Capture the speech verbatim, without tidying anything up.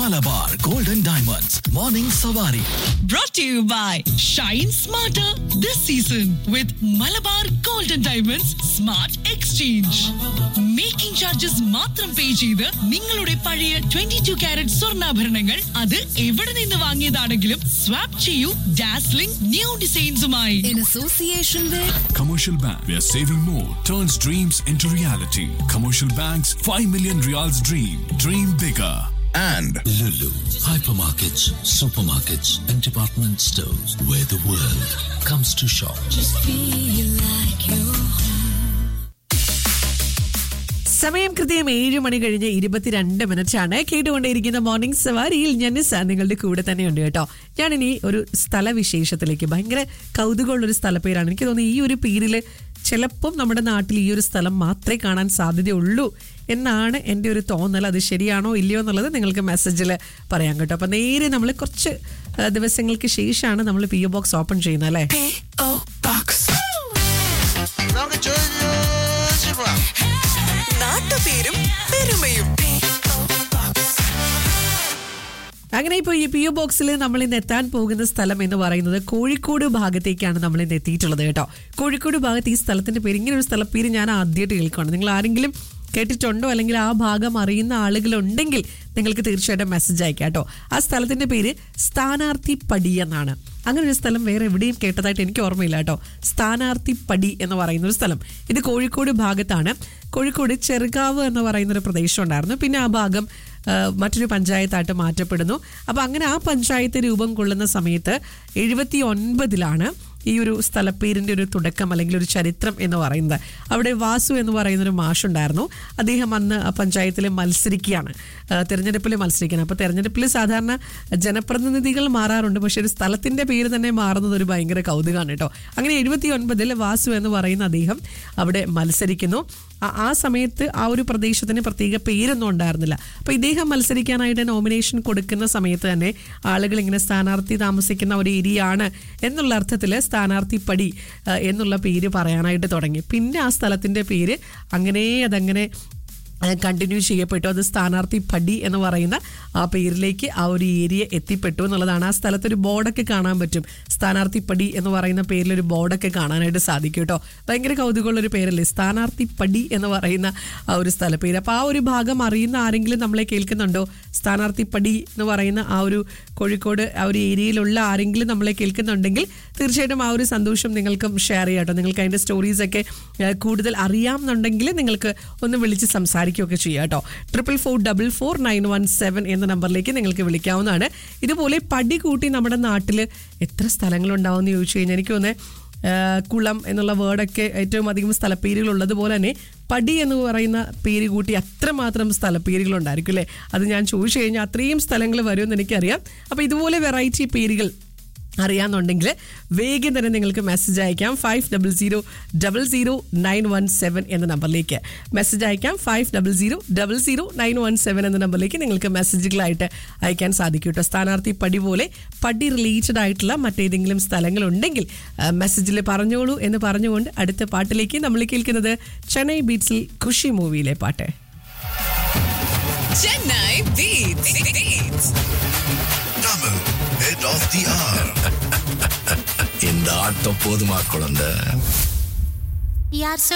Malabar Golden Diamonds Morning Savari. Brought to you by Shine Smarter this season with Malabar Golden Diamonds Smart Exchange. Making charges മാത്രം പേ ചെയ്ത് നിങ്ങളുടെ പഴയ twenty-two carrot സ്വർണ്ണാഭരണങ്ങൾ അത് എവിടെ നിന്ന് വാങ്ങിയതാണെങ്കിലും സ്വാപ്പ് ചെയ്യൂ dazzling new ഡിസൈൻസുമായി. In association with Commercial Bank, where saving more turns dreams into reality. Commercial Bank's five million reals dream. Dream bigger. And Lulu, hypermarkets, supermarkets, and department stores where the world comes to shop. just feel like you're സമയം കൃത്യം ഏഴ് മണി കഴിഞ്ഞ് ഇരുപത്തിരണ്ട് minute ആണ്. കേട്ടുകൊണ്ടേയിരിക്കുന്ന morning സവാരിയിൽ ഞാൻ നിസ്സ നിങ്ങളുടെ കൂടെ തന്നെയുണ്ട് കേട്ടോ. ഞാനിനി ഒരു സ്ഥലവിശേഷത്തിലേക്ക്, ഭയങ്കര കൗതുകമുള്ളൊരു സ്ഥലപ്പേരാണ്. എനിക്ക് തോന്നുന്നു ഈ ഒരു പേരിൽ ചിലപ്പം നമ്മുടെ നാട്ടിൽ ഈ ഒരു സ്ഥലം മാത്രമേ കാണാൻ സാധ്യതയുള്ളൂ എന്നാണ് എൻ്റെ ഒരു തോന്നൽ. അത് ശരിയാണോ ഇല്ലയോ എന്നുള്ളത് നിങ്ങൾക്ക് മെസ്സേജിൽ പറയാം കേട്ടോ. അപ്പം നേരെ നമ്മൾ കുറച്ച് ദിവസങ്ങൾക്ക് ശേഷമാണ് നമ്മൾ പി ഒ ബോക്സ് ഓപ്പൺ ചെയ്യുന്നത് അല്ലേ. നാട്ടുപേരും പെരുമയും. അങ്ങനെ ഇപ്പോൾ ഈ പി ഒ ബോക്സിൽ നമ്മൾ ഇന്ന് എത്താൻ പോകുന്ന സ്ഥലം എന്ന് പറയുന്നത് കോഴിക്കോട് ഭാഗത്തേക്കാണ് നമ്മൾ ഇന്ന് എത്തിയിട്ടുള്ളത് കേട്ടോ. കോഴിക്കോട് ഭാഗത്ത് ഈ സ്ഥലത്തിന്റെ പേര്, ഇങ്ങനെ ഒരു സ്ഥലപ്പേര് ഞാൻ ആദ്യമായിട്ട് കേൾക്കുകയാണ്. നിങ്ങൾ ആരെങ്കിലും കേട്ടിട്ടുണ്ടോ അല്ലെങ്കിൽ ആ ഭാഗം അറിയുന്ന ആളുകളുണ്ടെങ്കിൽ നിങ്ങൾക്ക് തീർച്ചയായിട്ടും മെസ്സേജ് അയക്കാം കേട്ടോ. ആ സ്ഥലത്തിന്റെ പേര് സ്ഥാനാർത്ഥിപ്പടി എന്നാണ്. അങ്ങനെ ഒരു സ്ഥലം വേറെ എവിടെയും കേട്ടതായിട്ട് എനിക്ക് ഓർമ്മയില്ല കേട്ടോ. സ്ഥാനാർത്ഥിപ്പടി എന്ന് പറയുന്ന ഒരു സ്ഥലം, ഇത് കോഴിക്കോട് ഭാഗത്താണ്. കോഴിക്കോട് ചെറുകാവ് എന്ന് പറയുന്ന ഒരു പ്രദേശം ഉണ്ടായിരുന്നു. പിന്നെ ആ ഭാഗം മറ്റൊരു പഞ്ചായത്തായിട്ട് മാറ്റപ്പെടുന്നു. അപ്പോൾ അങ്ങനെ ആ പഞ്ചായത്ത് രൂപം കൊള്ളുന്ന സമയത്ത് എഴുപത്തി ഒൻപതിലാണ് ഈ ഒരു സ്ഥലപ്പേരിൻ്റെ ഒരു തുടക്കം അല്ലെങ്കിൽ ഒരു ചരിത്രം എന്ന് പറയുന്നത്. അവിടെ വാസു എന്ന് പറയുന്നൊരു മാഷുണ്ടായിരുന്നു. അദ്ദേഹം അന്ന് ആ പഞ്ചായത്തിൽ മത്സരിക്കുകയാണ്, തെരഞ്ഞെടുപ്പിൽ മത്സരിക്കുകയാണ്. അപ്പോൾ തെരഞ്ഞെടുപ്പിൽ സാധാരണ ജനപ്രതിനിധികൾ മാറാറുണ്ട്, പക്ഷേ ഒരു സ്ഥലത്തിൻ്റെ പേര് തന്നെ മാറുന്നത് ഒരു ഭയങ്കര കൗതുകമാണ് കേട്ടോ. അങ്ങനെ എഴുപത്തി ഒൻപതിൽ വാസു എന്ന് പറയുന്ന അദ്ദേഹം അവിടെ മത്സരിക്കുന്നു. ആ സമയത്ത് ആ ഒരു പ്രദേശത്തിന് പ്രത്യേക പേരൊന്നും ഉണ്ടായിരുന്നില്ല. അപ്പോൾ ഇദ്ദേഹം മത്സരിക്കാനായിട്ട് നോമിനേഷൻ കൊടുക്കുന്ന സമയത്ത് തന്നെ ആളുകൾ ഇങ്ങനെ സ്ഥാനാർത്ഥി താമസിക്കുന്ന ഒരു ഏരിയ ആണ് എന്നുള്ള അർത്ഥത്തിൽ സ്ഥാനാർത്ഥിപ്പടി എന്നുള്ള പേര് പറയാനായിട്ട് തുടങ്ങി. പിന്നെ ആ സ്ഥലത്തിൻ്റെ പേര് അങ്ങനെ അതങ്ങനെ കണ്ടിന്യൂ ചെയ്യപ്പെട്ടു. അത് സ്ഥാനാർത്ഥിപ്പടി എന്ന് പറയുന്ന ആ പേരിലേക്ക് ആ ഒരു ഏരിയ എത്തിപ്പെട്ടു എന്നുള്ളതാണ്. ആ സ്ഥലത്തൊരു ബോർഡൊക്കെ കാണാൻ പറ്റും. സ്ഥാനാർത്ഥിപ്പടി എന്ന് പറയുന്ന പേരിലൊരു ബോർഡൊക്കെ കാണാനായിട്ട് സാധിക്കും കേട്ടോ. ഭയങ്കര കൗതുകമുള്ളൊരു പേരല്ലേ സ്ഥാനാർത്ഥിപ്പടി എന്ന് പറയുന്ന ആ ഒരു സ്ഥലപ്പേര്. അപ്പോൾ ആ ഒരു ഭാഗം അറിയുന്ന ആരെങ്കിലും നമ്മളെ കേൾക്കുന്നുണ്ടോ? സ്ഥാനാർത്ഥിപ്പടി എന്ന് പറയുന്ന ആ ഒരു കോഴിക്കോട് ആ ഒരു ഏരിയയിലുള്ള ആരെങ്കിലും നമ്മളെ കേൾക്കുന്നുണ്ടെങ്കിൽ തീർച്ചയായിട്ടും ആ ഒരു സന്തോഷം നിങ്ങൾക്കും ഷെയർ ചെയ്യാം കേട്ടോ. നിങ്ങൾക്ക് അതിൻ്റെ സ്റ്റോറീസൊക്കെ കൂടുതൽ അറിയാമെന്നുണ്ടെങ്കിൽ നിങ്ങൾക്ക് ഒന്ന് വിളിച്ച് സംസാരിക്കുകയൊക്കെ ചെയ്യാം കേട്ടോ. Triple four double four nine one seven എന്ന നമ്പറിലേക്ക് നിങ്ങൾക്ക് വിളിക്കാവുന്നതാണ്. ഇതുപോലെ പടി കൂട്ടി നമ്മുടെ നാട്ടിൽ എത്ര സ്ഥലങ്ങളുണ്ടാവും എന്ന് ചോദിച്ചു കഴിഞ്ഞാൽ എനിക്ക് തോന്നുന്നത് കുളം എന്നുള്ള വേർഡൊക്കെ ഏറ്റവും അധികം സ്ഥലപ്പേരുകൾ ഉള്ളതുപോലെ തന്നെ പടി എന്ന് പറയുന്ന പേര് കൂട്ടി അത്രമാത്രം സ്ഥലപ്പേരുകളുണ്ടായിരിക്കും അല്ലേ. അത് ഞാൻ ചോദിച്ചു കഴിഞ്ഞാൽ അത്രയും സ്ഥലങ്ങൾ വരുമെന്ന് എനിക്കറിയാം. അപ്പോൾ ഇതുപോലെ വെറൈറ്റി പേരുകൾ അറിയാമെന്നുണ്ടെങ്കിൽ വേഗം തന്നെ നിങ്ങൾക്ക് മെസ്സേജ് അയക്കാം. Five double zero double zero nine one seven എന്ന നമ്പറിലേക്ക് മെസ്സേജ് അയക്കാം. Five double zero double zero nine one seven എന്ന നമ്പറിലേക്ക് നിങ്ങൾക്ക് മെസ്സേജുകളായിട്ട് അയക്കാൻ സാധിക്കും കേട്ടോ. സ്ഥാനാർത്ഥി പടി പോലെ പടി റിലേറ്റഡ് ആയിട്ടുള്ള മറ്റേതെങ്കിലും സ്ഥലങ്ങളുണ്ടെങ്കിൽ മെസ്സേജിൽ പറഞ്ഞോളൂ എന്ന് പറഞ്ഞുകൊണ്ട് അടുത്ത പാട്ടിലേക്ക് നമ്മൾ കേൾക്കുന്നത് ചെന്നൈ ബീറ്റ്സിൽ ഖുഷി മൂവിയിലെ പാട്ട്. Chennai beats Tamil Head of the Hour. இந்த ஆட்டம் போதுமா குழந்தை? यार